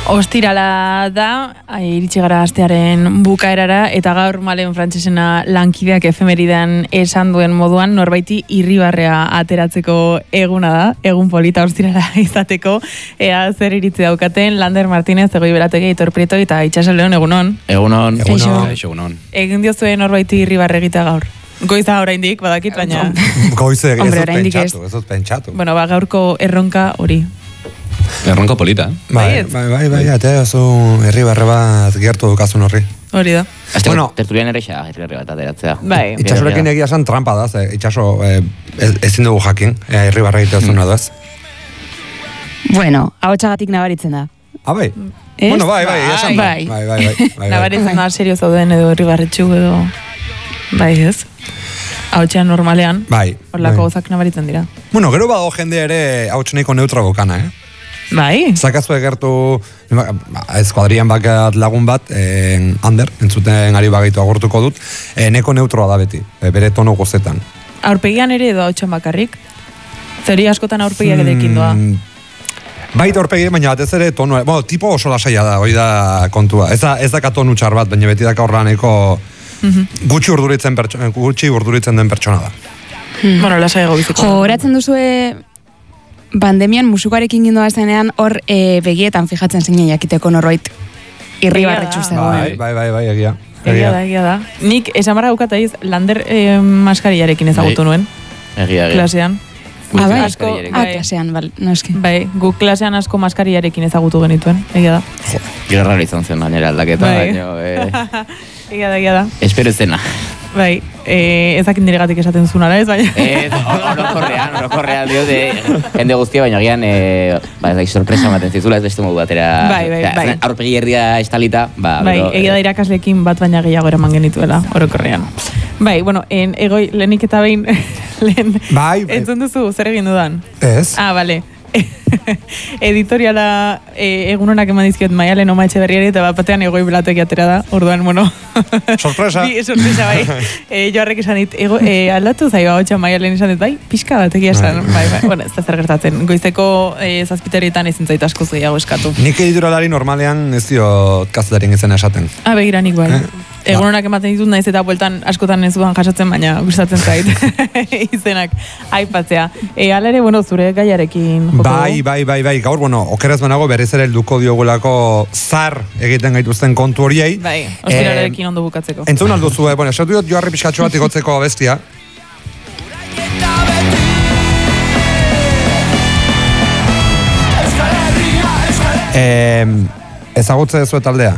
Ostirala da, iritsi gara astearen bukaerara, eta gaur Malen Frantsesena lankideak efemeridean esan duen moduan, norbaiti irribarrea ateratzeko eguna da, egun polita ostirala izateko, ea zer iritzi daukaten, Lander Martínez, Egoi Berategi, Aitor Prieto eta Itxaso Leon, egunon. Egunon. Egin diozue norbaiti irribarre egitea gaur. Goiza oraindik, badakit, baina... Goize, ez dut pentsatu. Bueno, gaurko erronka hori. Erronka polita, Bai, eta oso herribarre bat gertu dukazun horri. Hori da. Bueno, tertulian ereixa herribarre bat ateratzea. Bai. Itxasorekin egia esan trampa da, Itxaso ezin dugu jakin, herribarre egitea zuna doaz. Bueno, ahotsagatik nabaritzen da. Bai. Bueno, bai, esan da. Bai. Nabaritzen da, serio zauden edo herribarretxu edo... Bai, ez? Ahotxean normalean. Bai. Horlako gozak nabaritzen dira. Bueno, gero badago jende ere ahotxeneko neutra gokana, Bai. Zakazu egertu, eskuadrian bakat lagun bat, Ander, entzuten ari bagaitu agortuko dut, neko neutroa da beti, bere tono gozetan. Aurpegian ere edo ahotxan bakarrik? Zeri askotan aurpegiak edekin doa? Baita aurpegi, baina batez ere tono, tipo oso lasaia da, hori da kontua. Ez da tonu txar bat, baina beti daka horraneko gutxi urduritzen den pertsona da. Bueno, lasai biziko. Jo, horatzen duzue... Pandemian musukarekin gindoa zenean hor begietan fijatzen zinen jakiteko norbait irribarretxu zegoen. Bai, egia. Egia da. Nik esamara daukataiz Lander maskariarekin ezagutu nuen. Egia. Klasean. Bai, klasean, noski. Bai, guk klasean asko maskariarekin ezagutu genituen, egia da. Gerra izan zen gainera aldaketa, baino... Egia da. Espero zena. Bai, ezakin diregatik esaten zunara, ez baina? Orokorrean, dio, jende guztia, baina gian, sorpresa ematen zizula, ez beste modu batera. Bai. Aurpegi herria estalita, Bai, egia da irakaslekin bat baina gehiago eraman genituela, orokorrean. Bai, bueno, Egoi, lehenik eta behin, entzun duzu, zer egin dudan? Ez. Bale. Editoriala egunonak eman dizkiot Maialen Oma Etxeberriari eta batean Egoi Belategi atera da, orduan, bueno. Sorpresa. Sorpresa, bai. Joarrek esan dit, aldatu zaio ahotsa Maialen esan dit, bai, pixka bat egia esan, bai. Bueno, ez da zer gertatzen. Goizeko zazpiterietan ezin zait askoz gehiago eskatu. Nik editorialari normalean ez dio kazetarien izena esaten. Begiranik bai. Egunonak ematen ditut naiz eta bueltan askotan ez duan jasatzen, baina gustatzen zait izenak aipatzea. Hala ere, bueno, zure gaiarekin joko. Bai. Gaur, bueno, okeraz banago berriz ere helduko diogulako zar egiten gaituzten kontu horiei. Bai, ostiralarekin ondo bukatzeko. Entzun alduzu, bueno, esatu dut joarri pixkatxo bat igotzeko abestia. Ezagutze dezu taldea?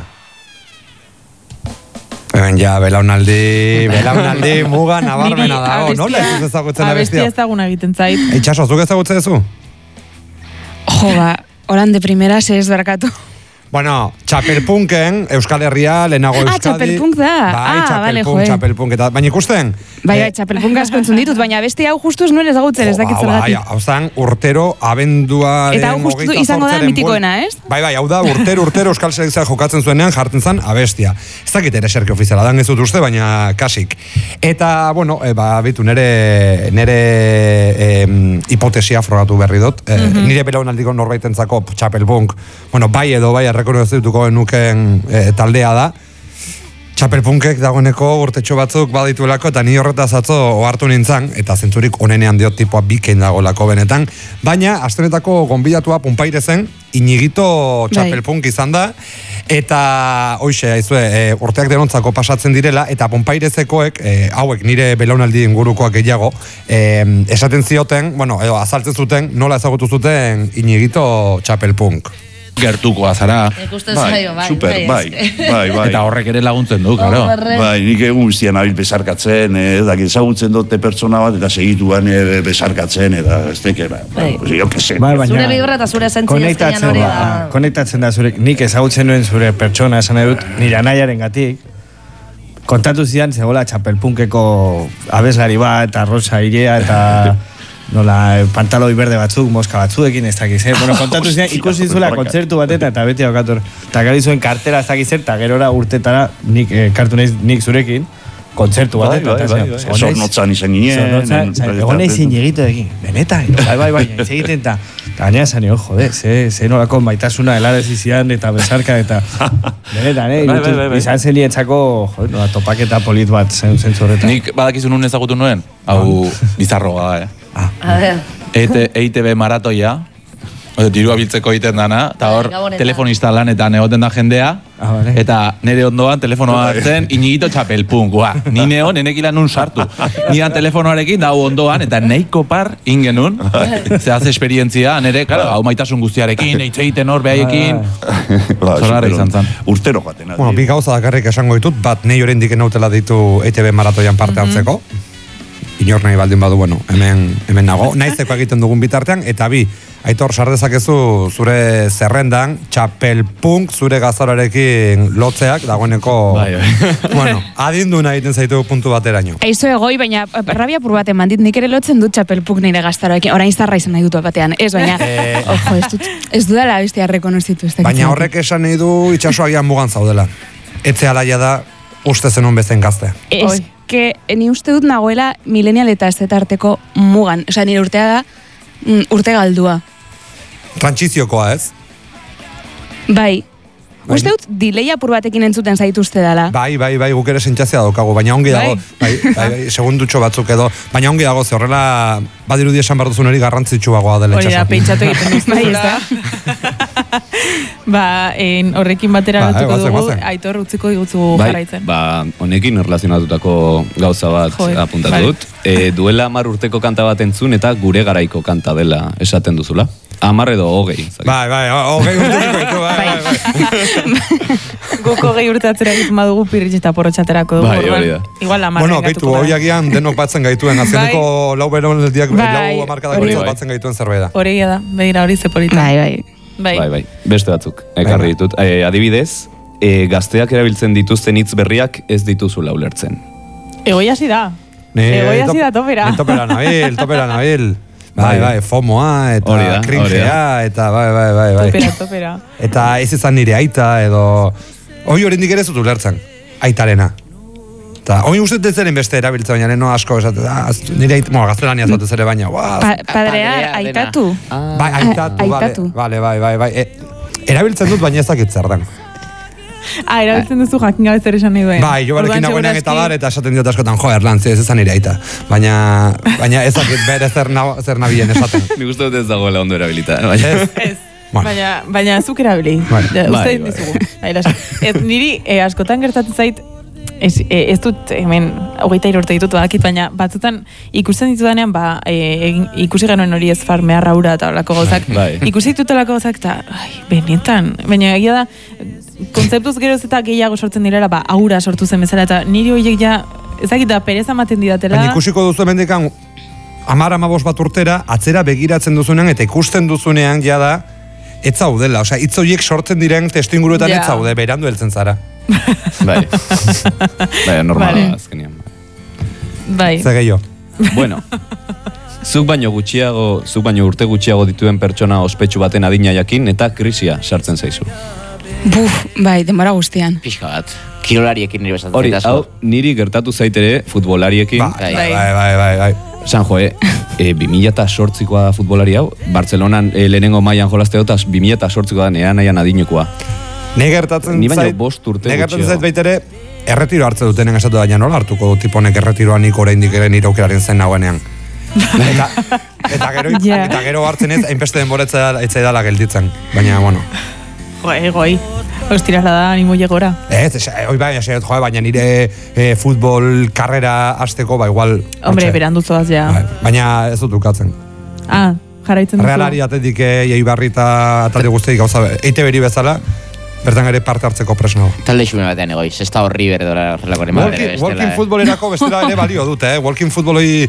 Belaunaldi, muga, nabarmena dago. Nola ez ezagutzen abestia? Abestia ezaguna egiten zait. Itxaso, zuk ezagutze dezu? Jo, horan de primeras ez barkatu. Bueno, Txapelpunken, Euskal Herria, lehenago Euskadi... Txapelpunk da. Bai, Txapelpunk. Baina ikusten? Bai, Txapelpunk asko entzun ditut, baina beste hau justu ez nuen ezagutzen, ez dakit zergatik. Hau zan, urtero, abenduaren... Eta hau justu izango da mitikoena, ez? Bai, hau da, urtero Euskal Selekzioa jokatzen zuenean jartzen zan abestia. Ez dakit ere serki ofiziala, dan ez dut uste, baina kasik. Eta, bueno, bitu, nere hipotesia frogatu berri dut. Nire belaunaldiko norbaitentzako Txapelpunk, bueno, bai edo bai rekonozituko genuken taldea da. Txapelpunkek dagoeneko urtetxo batzuk badituelako eta ni horretaz atzo ohartu nintzan, eta zentzurik onenean diot tipoa bikein dagolako benetan, baina astenetako gonbidatua Punpaire zen, Iñigito Txapelpunk izan da, eta hoxe, urteak denontzako pasatzen direla, eta Punpairezekoek, hauek nire belaunaldi ingurukoak gehiago, esaten zioten, bueno, azaltzen zuten, nola ezagutu zuten Iñigito Txapelpunk. Gertukoa zara. Super, bai. Eta horrek ere laguntzen du, claro. Bai, nik egun guztian abil besarkatzen, ezagutzen dute pertsona bat, eta segituan besarkatzen, eta ez teke, jo que se. Zure bigorra eta zure esentzia ezkenean hori da. Konektatzen da zure, nik ezagutzen nuen zure pertsona, esan edut, nire anaiaren gatik, kontatu zidan, zegoela Txapelpunkeko abeslari bat, eta rosa irea, eta... nola, pantaloi berde batzuk, moska batzuekin, ez dakiz, bueno, kontatu zian, ikusi zuela kontzertu bateta, eta beti daukator, eta gari zuen kartera ez dakiz, eta gerora urtetara, nik kartu naiz nik zurekin, kontzertu bateta. Zornotzan izan ginen. Egon nahi zin egiteekin, benetan, bai, egiten, eta Gaina esan nio, jode, ze nolako maitasuna helarez izian eta besarka eta benetan, izan zen nietzako, jode, nola, topaketa polit bat zentzu horretan. Nik badakizu nun ezagutu nuen, hau bizarroa, EITB maratoia, dirua biltzeko egiten dana, eta hor telefonista lanetan egoten da jendea, eta nire ondoan telefonoa hartzen, Iñiguito Txapelpunk, ni neon, enekila nun sartu. Nian telefonoarekin dau ondoan, eta neiko par ingenun, zehaz esperientzia, nire, hau maitasun guztiarekin, eitzeiten hor behaiekin, zolarra izan zan. Urtero joaten. Bueno, bi gauza dakarrik esango ditut, bat nahi oraindik nautela ditu EITB maratoian parte hartzeko, inor nahi baldin badu, bueno, hemen nago, naizeko egiten dugun bitartean, eta bi, Aitor, sardezakezu zure zerrendan, Txapelpunk zure gazaroarekin lotzeak, dagoeneko, bueno, adindu nahi egiten zaitu puntu bateraino. Eizo egoi, baina rabia pur baten mandit, nik ere lotzen dut Txapelpunk nire gazaroarekin, orain zarra izan nahi dut batean, ez, baina, ojo, ez dudala bestia rekonozitu. Baina horrek esan nahi du itxasoagian mugan zaudela. Etze alaia da, uste zenun bezen gaztea. Ez, que ni uste dut nagoela milenial eta ez arteko mugan, osea, nire urtea da, urte galdua. Trantziziokoa, ez? Bai. Uste dut, dileia apur batekin entzuten zaituzte dela. Bai, guk ere sentzazia daukagu, baina ongi dago, bai, segundutxo batzuk edo, baina ongi dago, ze horrela, badirudi esan behar duzun hori garrantzitsuagoa dela etxaso. Hori da, pentsatu egiten duzta. Horrekin batera dutuko dugu, Aitor utziko digutzu jarraitzen. Honekin erlazionatutako gauza bat apuntatu dut. Duela 10 urteko kanta bat entzun eta gure garaiko kanta dela esaten duzula. 10 edo 20. Bai, 20 urteko ditu, bai. Guk 20 urte atzera egiten badugu pirritx eta porrotxaterako dugu. Bai, hori da. Igual 10 bueno, gaitu, hoiagian denok batzen gaituen, azkeneko lau beronaldiak, lau amarkadak batzen gaituen zerbait da. Hori da, begira hori zepolita. Bai, beste batzuk, ekarri ditut. Adibidez, gazteak erabiltzen dituzten hitz berriak ez dituzula ulertzen. Egoi hasi da. Egoi hasi da topera. Topera nabil. Bai, FOMOa, eta cringea, eta bai. Topera. Eta ez izan nire aita, edo... Hoi horindik ere zutu lertzen, aitarena. Eta hoi uste detzeren beste erabiltzen, baina neno asko esate, nire aita, gaztelania zatez ere baina, Padrea, aitatu. Bai, aitatu, bai. Erabiltzen dut, baina ezakit zer den. Erabiltzen duzu jakin gabe zer esan nahi duen. Bai, jo barekin nagoenean eta bar, eta esaten diot askotan, Erlantz, ez ezan nire aita. Baina ezakit bere zer nabien esaten. Nik uste dut ez dagoela ondo erabilita. Ez. Baina zuk erabili. Uste dizugu. Niri askotan gertatzen zait, ez dut hemen 23 urte ditut badakit, baina batzutan ikusten ditudanean ikusi genuen hori ez farmea raura eta olako gauzak. Ikusi ditut olako gauzak eta benetan. Baina egia da, kontzeptuz geroz eta gehiago sortzen direla, aura sortu zen bezala eta niri horiek ja, ezakit da pereza maten didatela. Baina ikusiko duzu hemendikan 10-15 bat urtera atzera begiratzen duzunean eta ikusten duzunean ja da ez zaudela, osea hitz horiek sortzen diren testuinguruetan ez zaude, berandu heltzen zara. Bai, normala azkenean. Bai. Zer gehiago. Bueno, zuk baino urte gutxiago dituen pertsona ospetsu baten adina jakin eta krisia sartzen zaizu. Bai, denbora guztian. Pixka bat. Kirolariekin nire besatzen. Hori, hau, niri gertatu zaitere futbolariekin. Bai. San Joe, 2008koa futbolari hau, Bartzelonan lehenengo mailan jolazteo eta 2008koa da nean nahian adinekoa. Ni gertatzen zait baitere, erretiro hartze dutenen esatu daina nola hartuko du tiponek erretiroan nik oraindik ere nire aukeraren zen nagoenean. Eta gero hartzen ez, hainbeste denboretza etzaidala gelditzen, baina, bueno. Goi, ostirala da, animo llegora. Baina nire futbol karrera hasteko, igual... Hombre, berandu zoaz, ja. Baina ez dut ukatzen. Jarraitzen duzu. Realari atetik Eibarri eta talde guztiak gauza, EITB-ri bezala, bertan ere parte hartzeko presnago. Talde xume batean egoiz, ez da horri berdora horrelako ere madre. Walking futbolerako bestela ere balio dute, Walking futboloi,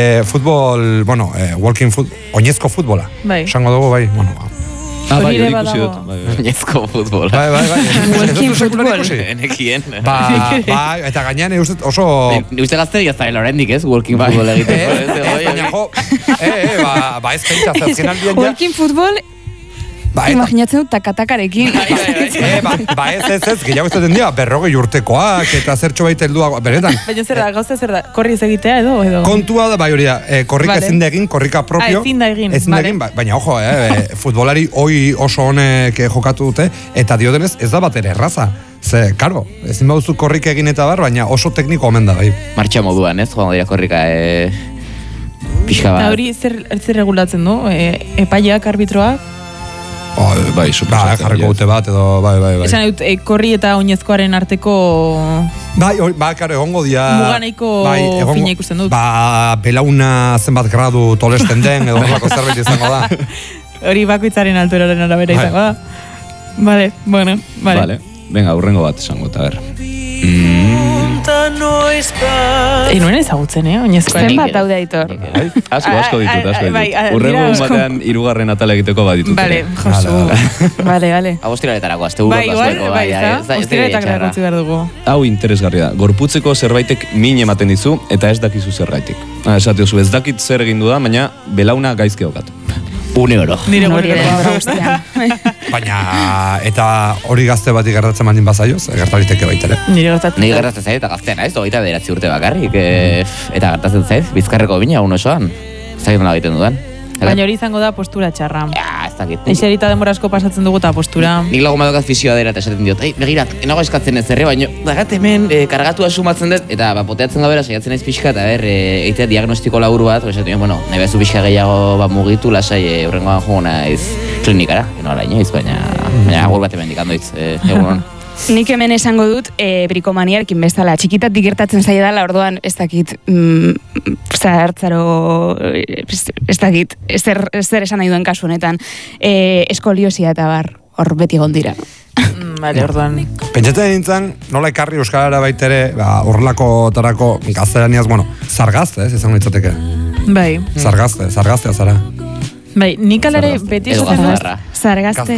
walking futbol, oinezko futbola. Bai. Sango dugu, bai, bueno, hori ikusi dut. Oinezko futbola. Bai. Walking futbol. Enekien. Bai, eta gainean oso... Uste gazte ez da oraindik ez, walking futbol egiteko. Baina jo, ez pentsa, zertzen aldian ja... Walking futbol Imaginatzen dut takatakarekin. Ez, gehiago ez dut dira, 40 urtekoak, eta zertxo baita helduak, beretan. Baina zer da, gauza zer da, korri ez egitea edo? Kontua da, bai hori da, korrika ezin da egin, korrika propio. Ezin da egin, baina ojo, futbolari hoi oso honek jokatu dute, eta diotenez ez da bat ere erraza. Ze, karo, ezin baduzu korrika egin eta bar, baina oso tekniko omen da, bai. Martxa moduan, ez? Joan dira korrika, pixka bat. Eta hori zer regulatzen du? Epaiak, arbitroak? Bai, jarriko dute bat, edo, bai. Esan dut, korri eta oinezkoaren arteko... Bai, karo, egongo dia... Muganeiko fina ikusten dut. Belauna zenbat gradu tolesten den, edo horrelako zerbait izango da. Hori bakoitzaren alturaren arabera izango da. Vale. Venga, urrengo bat esango, eta ber. Nuen ezagutzen, oinezkoan. Zenbat daude Aitor? Asko ditut. Urrengo batean hirugarren atala egiteko baditut. Vale, Josu. Vale. Abostiraretarako, azte burro pastueko. Ostiraretarako gutzi behar dugu. Hau interesgarria da. Gorputzeko zerbaitek min ematen dizu, eta ez dakizu zerraitik. Esatiozu, ez dakit zer egin du da, baina belauna gaizki okatu. €1. Nire gure. Baina, eta hori gazte bat gertatzen mandin bazaioz, gertaliteke baita ere. Nire gertatzen zait, eta gaztean ez, 29 urte bakarrik, eta gertatzen zait, bizkarreko bina, osoan. Ez dakit nola egiten dudan. Baina hori izango da postura txarra. Ez dakit. Eixerita denbora asko pasatzen dugu eta postura. Nik lagun badokaz fisioa dira eta esaten diot, begira, enago eskatzen ez erre, baina dagat hemen kargatua sumatzen dut, eta poteatzen gabera, saiatzen ez pixka, eta egitea diagnostiko labur bat, esaten, nahi behazu pixka gehiago mugitu, lasai urrengoan joan naiz klinikara, nola inoiz, baina agur bat hemen dikandoiz, egunon. Nik hemen esango dut, brikomaniarekin bezala, txikitatik gertatzen zaila dela, orduan ez dakit, zahartzaro, ez dakit, zer esan nahi duen kasu honetan, eskoliosia eta bar, hor beti gondira. Bale, orduan. Pentsatzen nintzen, nola ekarri Euskarara baitere, horrelako tarako gaztelaniaz, zargazte, ez izango nitzateke. Bai. Zargaztea zara. Bai, nik alare beti esaten dut. Zargazte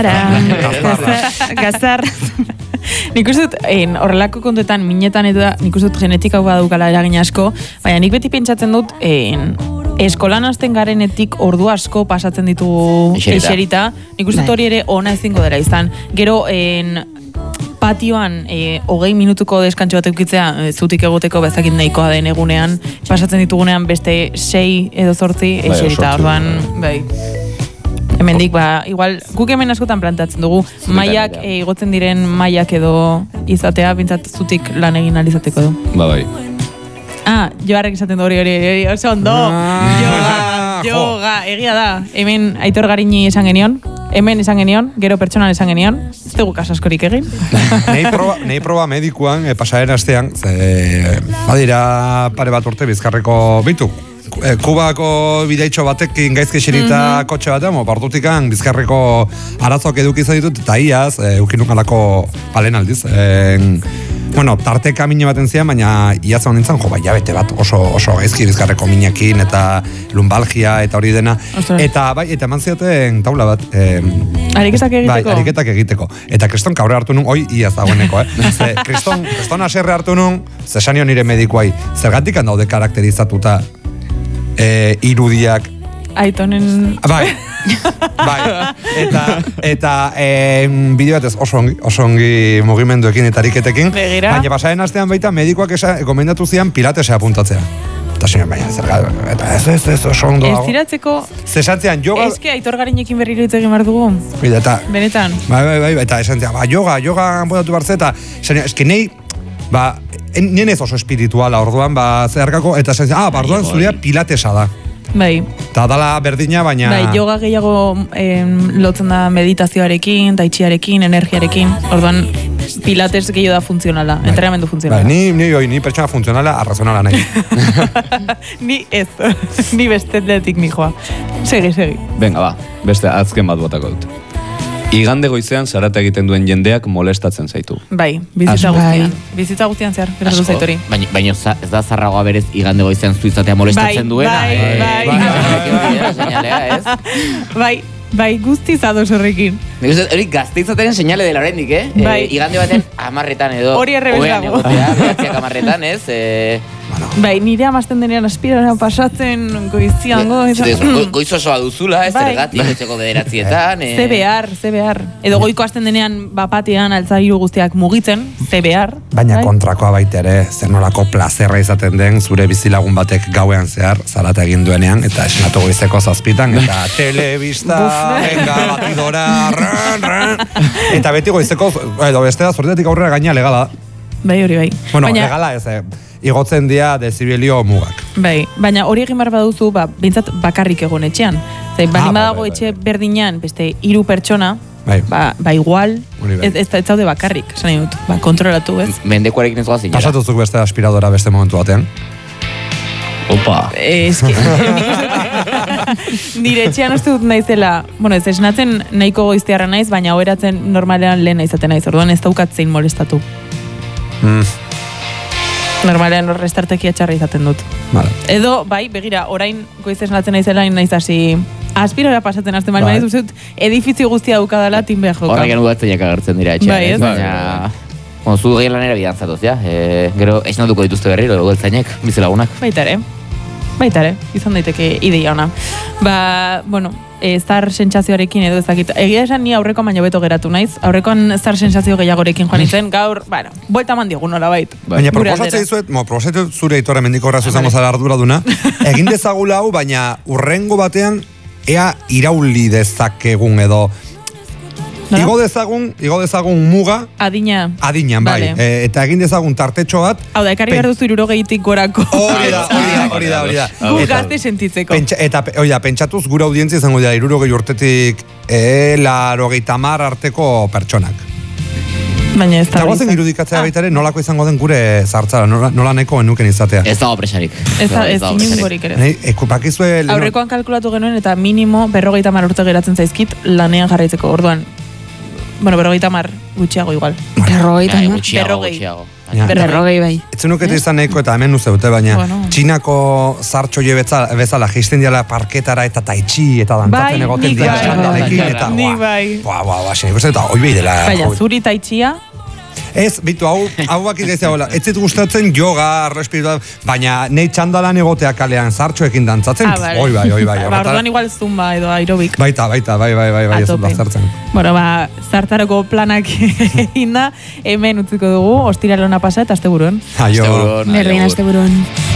gazar. Nik uste dut, horrelako kontuetan, minetan eta nik uste dut genetika badukala eragin asko, baina nik beti pentsatzen dut, eskolan hasten garenetik ordu asko pasatzen ditugu eixerita. Nik uste dut hori ere ona ezingo dela izan. Gero, patioan 20 minutuko deskantxo bat eukitzea zutik egoteko bezakit nahikoa den egunean, pasatzen ditugunean beste 6 edo 8 eixerita, orduan, bai. Hemendik, igual, guk hemen askotan plantatzen dugu, mailak, igotzen diren mailak edo izatea, bintzat zutik lan egin alizateko du. Bai. Joarrek esaten du hori, oso ondo, yoga, egia da, hemen Aitor Garini esan genion, hemen esan genion, gero pertsonan esan genion, ez dugu kasaskorik egin. Nei proba medikuan, pasaren astean, badira pare bat urte bizkarreko bitu. Kubako bideitxo batekin gaizke xerita kotxe batean, partutikan bizkarreko arazoak edukiza ditut, eta iaz, eukinuk alako palen aldiz. Tarteka mine baten zian, baina iaz hau nintzen, jabete bat, oso gaizki bizkarreko minekin, eta lumbalgia, eta hori dena. Eta eman ziaten taula bat. Ariketak egiteko? Bai, ariketak egiteko. Eta kriston kaure hartu nun, hoi iaz dagoeneko, Ze kriston aserre hartu nun, zesanio nire medikuai, zergatik handaude karakterizatuta irudiak. Aitonen... Bai. Eta bideo batez oso ongi mugimenduekin eta ariketekin. Begira. Baina pasaren astean baita medikoak gomendatu zian pilatesea apuntatzea. Eta ziren, baina ez oso ondo dago. Ez ziratzeko... Zesantzean, yoga... Eske Aitor Garinekin berriro hitz egin behar dugu. Benetan. Bai, eta esantzean, yoga apuntatu barze, eta eske nahi, nien ez oso espirituala orduan, zeharkako, eta esantzean, orduan zurea pilatesa da. Bai. Eta dala berdina, baina... Bai, yoga gehiago lotzen da meditazioarekin, taichiarekin, energiarekin. Orduan, pilates gehiago da funtzionala, entrenamendu funtzionala. Bai, ni pertsona funtzionala, arrazonala nahi. Ni ez, ni bestetletik nijoa. Segi. Venga, beste azken bat botako dut. Igande goizean zarata egiten duen jendeak molestatzen zaitu. Bai, bizitza guztian. Bizitza guztian zehar, gertatu zaitori. Baina ez da zarragoa berez igande goizean zuizatea molestatzen duena. Bai, guztiz ados horrekin. Hori gazteizateren señale dela horrendik, Bai. Igande baten 10 edo... Hori errebes dago. Behatziak 10, ez? Bai, nire amazten denean aspirara pasatzen goiziango. Goiz osoa duzula, ez zergatik, etxeko bederatzietan. Ze behar. Edo goiko hasten denean bapatean altzairu guztiak mugitzen, ze behar. Baina kontrakoa baita ere, zer nolako plazerra izaten den, zure bizilagun batek gauean zehar, zarata egin duenean, eta esnatu goizeko 7:00, eta telebista, venga, batidora, eta beti goizeko, edo beste da, zortetik aurrera gaina legala. Bai, hori bai. Bueno, legala ez, igotzen dia dezibelio mugak. Bai, baina hori egin behar baduzu, bintzat bakarrik egon etxean. Baldin badago etxe berdinean, beste 3 pertsona, ba igual, ez zaude bakarrik, esan nahi dut, kontrolatu, ez? Mendekoarekin ez goazin. Pasatuzuk beste aspiradora beste momentu batean? Opa! Nire etxean uste dut naizela, bueno, ez esnatzen nahiko goiztiarra naiz, baina oheratzen normalean lehen izaten naiz, orduan ez daukatzein molestatu. Normalean restartekia txarra izaten dut. Vale. Edo, bai, begira, orain goiz esnatzen naizela, naiz hasi aspirora pasatzen azten, baina ez dut edifizio guztia daukadala tinbea joka. Horrekin udatzeinak agertzen dira etxean. Bai, ez? Baina, zu gehien lanera bidantzatuz, ja? Gero, esnatuko dituzte berriro, udatzeinak, bizelagunak. Baita ere, izan daiteke ideia ona. Bueno, zar sentsazioarekin edo ezakit. Egia esan ni aurrekoan baino beto geratu naiz. Aurrekoan zar sentsazio gehiagorekin joan itzen, gaur, buelta eman diogun nola bait. Baina proposatzea dizuet, proposatzea zure Aitor Mendikorra izango zara arduraduna, egin dezagula hau, baina urrengo batean ea irauli dezakegun edo Igo dezagun muga Adinan, bai. Eta egin dezagun tartetxo bat. Hau da, ekarri behar duzu 60 gorako. Hori da. Gu gazte sentitzeko. Eta, pentsatuz gura audientzia izango dira 60 urtetik 80 arteko pertsonak. Baina ez da. Eta guazen irudikatzea baitare nolako izango den gure zartzara, nola nahiko genuken izatea. Ez dago presarik. Ez inungorik ere. Aurrekoan kalkulatu genuen eta minimo 50 urte geratzen zaizkit lanean jarraitzeko, orduan. Bueno, 50 gutxiago igual. 50 bai. Etzenukete izan nahiko eta hemen uzeute, baina Txinako zartxoie bezala geisten diala parketara eta taitxi eta dantatzen egoten dira txandalekin eta eta hoi behi dela. Baina, zuri taitxia? Ez, bitu, hau bakit gaizia, ez zit gustatzen yoga, respiritual, baina nahi txandalan egotea kalean zartxoekin dantzatzen, oi bai. Orduan igual zumba edo aerobik. Baita, bai, ez dut zartzen. Bueno, zartarako planak egin da, hemen utziko dugu, ostiralona pasa eta asteburuan. Aio. Berdin asteburuan.